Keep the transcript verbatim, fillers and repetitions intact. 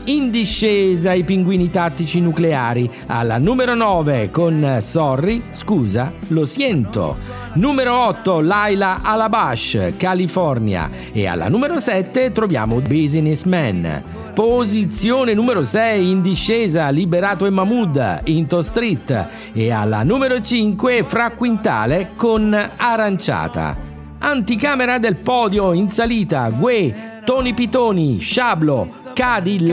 In discesa i Pinguini Tattici Nucleari, alla numero nove con Sorry, scusa, lo siento. Numero otto Laila Alabash, California, e alla numero sette troviamo Businessman. Posizione numero sei in discesa Liberato e Mahmood, Into Street, e alla numero cinque Fra Quintale con Aranciata. Anticamera del podio in salita Gue, Tony Pitoni, Sciablo, Cadi